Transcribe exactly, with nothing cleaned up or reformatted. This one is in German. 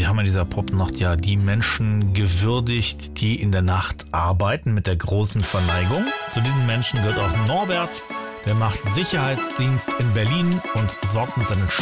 wir haben in dieser Popnacht ja die Menschen gewürdigt, die in der Nacht arbeiten, mit der großen Verneigung. Zu diesen Menschen gehört auch Norbert. Der macht Sicherheitsdienst in Berlin und sorgt mit seinen